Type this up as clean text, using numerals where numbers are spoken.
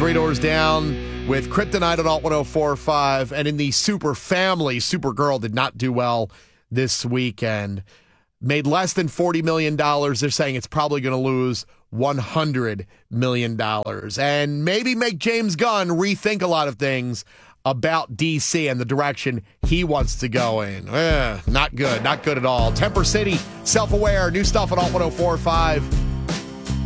Three Doors Down with Kryptonite at Alt 104.5. And in the Super Family, Supergirl did not do well this weekend. Made less than $40 million. They're saying it's probably going to lose $100 million. And maybe make James Gunn rethink a lot of things about DC and the direction he wants to go in. Not good. Not good at all. Temper City, Self-Aware, new stuff at Alt 104.5.